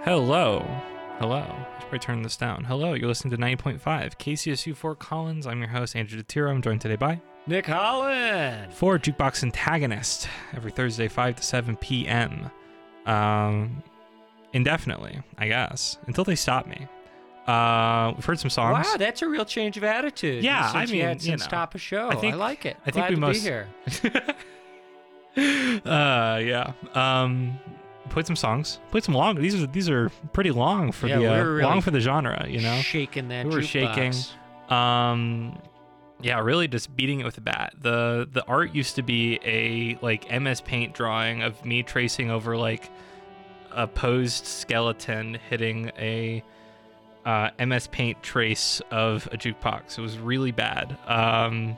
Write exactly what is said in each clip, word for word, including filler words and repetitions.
Hello. Hello. I should probably turn this down. Hello, you're listening to ninety point five K C S U Fort Collins. I'm your host, Andrew DeTiro. I'm joined today by Nick Holland. for Jukebox Antagonist every Thursday, five to seven p.m. Um, indefinitely, I guess, until they stop me. Uh, we've heard some songs. Wow, that's a real change of attitude. Yeah, since I mean, you had you since know, stop a show. I think- I like it. I think Glad we to must- be here. uh, yeah. Um, played some songs. Played some long. These are these are pretty long for Yeah, the uh, we were really long for the genre. You know. shaking that We were jukebox. shaking. Um, yeah, really just beating it with a bat. The the art used to be a like M S Paint drawing of me tracing over like a posed skeleton hitting a uh, M S Paint trace of a jukebox. It was really bad. Um,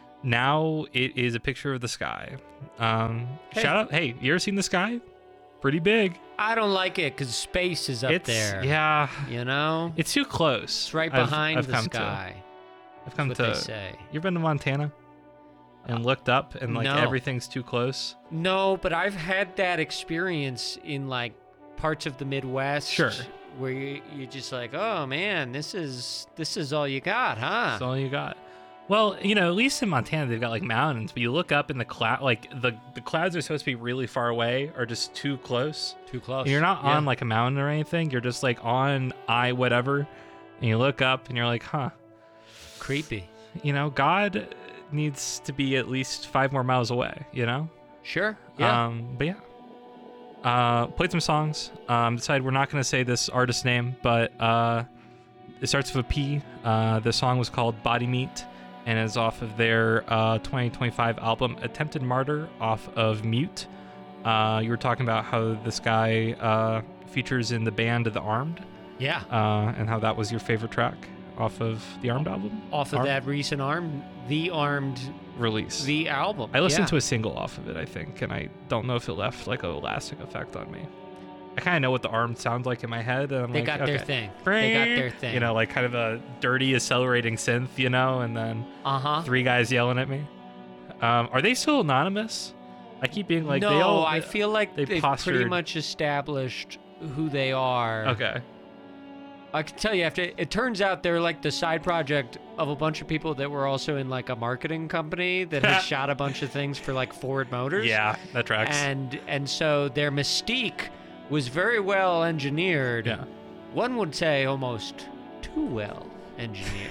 now it is a picture of the sky. Um, Hey. Shout out! Hey, you ever seen the sky? Pretty big. I don't like it because space is up it's there. yeah. You know? It's too close. It's right I've- behind I've the come to. sky. I've come That's what to. they say. You ever been to Montana and looked up and like no. everything's too close? No, but I've had that experience in like parts of the Midwest. Sure. Where you, you're just like, oh man, this is this is all you got, huh? That's all you got. Well, you know, at least in Montana they've got like mountains, but you look up and the cloud, like the the clouds are supposed to be really far away or just too close. Too close. And you're not Yeah. on like a mountain or anything. You're just like on I whatever, and you look up and you're like, huh. Creepy. You know, God needs to be at least five more miles away. You know. Sure. Yeah. Um, but yeah. Uh, played some songs. Um, decided we're not going to say this artist name, but uh, it starts with a P. Uh, the song was called Body Meat and is off of their uh, twenty twenty-five album Attempted Martyr off of Mute. Uh, you were talking about how this guy uh, features in the band The Armed yeah. uh, and how that was your favorite track off of the Armed album? Off of Armed that recent arm, the armed, release. the album. I listened yeah. to a single off of it, I think, and I don't know if it left like a lasting effect on me. I kind of know what the arm sounds like in my head, and I'm They like, got okay. their thing. They got their thing. You know, like kind of a dirty accelerating synth, you know, and then Uh huh. three guys yelling at me. Um, are they still anonymous? I keep being like, no, they all. I feel like they they have pretty postured- much established who they are. Okay. I can tell you, after it turns out they're like the side project of a bunch of people that were also in like a marketing company that had shot a bunch of things for like Ford Motors. Yeah, that tracks. And and so their mystique was very well engineered. yeah. One would say almost too well engineered.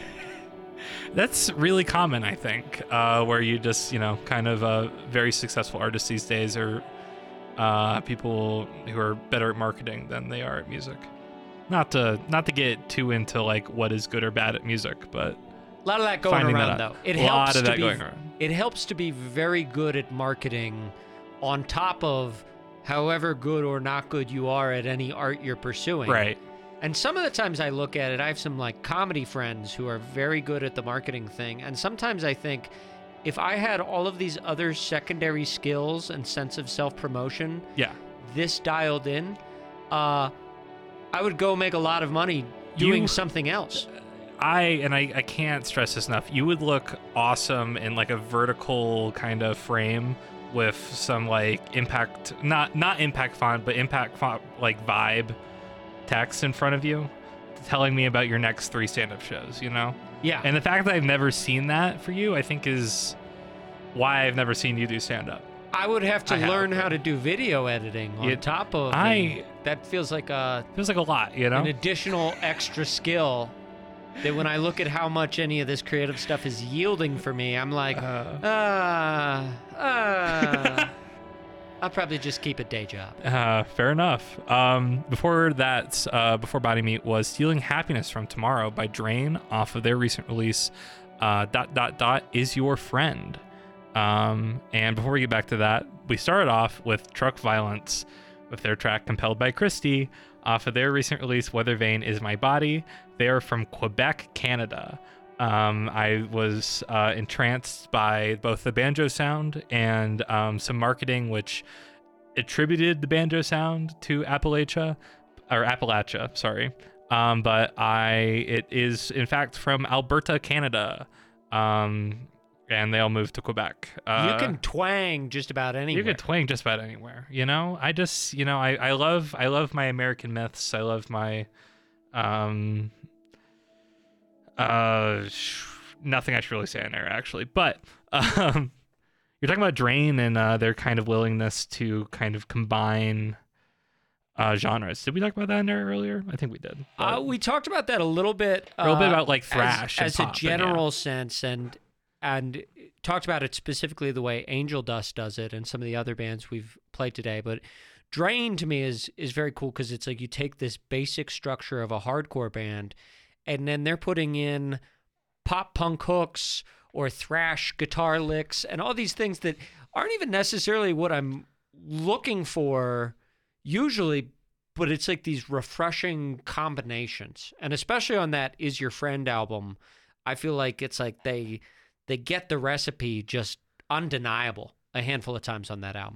That's really common, I think, uh, where you just, you know, kind of uh, very successful artists these days are uh, people who are better at marketing than they are at music. Not to not to get too into like what is good or bad at music, but A lot of that going finding around that out. though. It a lot helps of to that be going around. it helps to be very good at marketing on top of however good or not good you are at any art you're pursuing. Right. And some of the times I look at it, I have some like comedy friends who are very good at the marketing thing. And sometimes I think if I had all of these other secondary skills and sense of self-promotion, Yeah. this dialed in, uh, I would go make a lot of money doing You- something else. I and I, I can't stress this enough. You would look awesome in like a vertical kind of frame with some like impact, not not impact font, but impact font like vibe text in front of you, telling me about your next three stand-up shows. You know, Yeah. and the fact that I've never seen that for you, I think, is why I've never seen you do stand-up. I would have to I have, learn yeah. how to do video editing on You- top of I- the- that feels like a Feels like a lot, you know. an additional extra skill that when I look at how much any of this creative stuff is yielding for me, I'm like, Uh, ah, ah. I'll probably just keep a day job. Uh, fair enough. Um, before that, uh, before Body Meat was Stealing Happiness from Tomorrow by Drain off of their recent release, uh, dot, dot, dot, is your friend. Um, and before we get back to that, we started off with Truck Violence with their track Compelled by Christie off of their recent release, Weather Vane is My Body. They are from Quebec, Canada. Um, I was uh, entranced by both the banjo sound and um, some marketing, which attributed the banjo sound to Appalachia, or Appalachia, sorry. Um, but I, it is in fact from Alberta, Canada. Um, and they all moved to Quebec. Uh, you can twang just about anywhere. You can twang just about anywhere. You know, I just, you know, I, I love, I love my American myths. I love my, um, uh, sh- nothing I should really say in there actually, but, um, you're talking about Drain and uh, their kind of willingness to kind of combine uh, genres. Did we talk about that in there earlier? I think we did. Uh, we talked about that a little bit. A little uh, bit about like thrash as, and as pop, a general and, sense, and and talked about it specifically the way Angel Dust does it, and some of the other bands we've played today. But Drain to me is is very cool because it's like you take this basic structure of a hardcore band, and then they're putting in pop punk hooks or thrash guitar licks and all these things that aren't even necessarily what I'm looking for usually, but it's like these refreshing combinations. And especially on that Is Your Friend album, I feel like it's like they they get the recipe just undeniable a handful of times on that album.